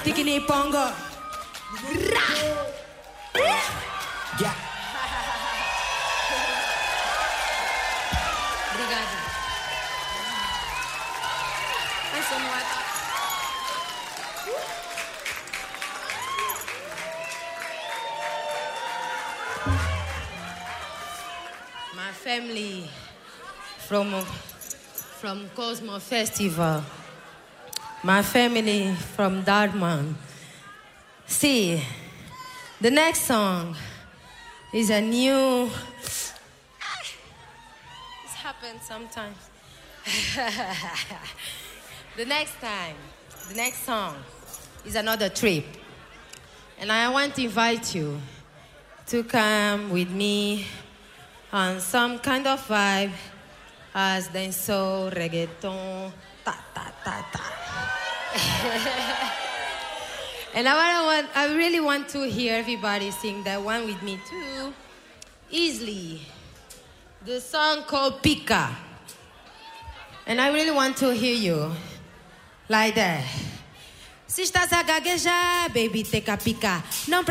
Tikini Pongo. Yeah. Obrigada. Ai, sou moata. My family from Cosmo Festival. My family from Dartmouth. See, the next song is a new... This happens sometimes. The next song is another trip. And I want to invite you to come with me on some kind of vibe as dancehall, reggaeton, ta-ta-ta-ta. And I really want to hear everybody sing that one with me too. Easily. The song called Pica. And I really want to hear you like that. Se estás a gaguejar, baby, take a pica. Não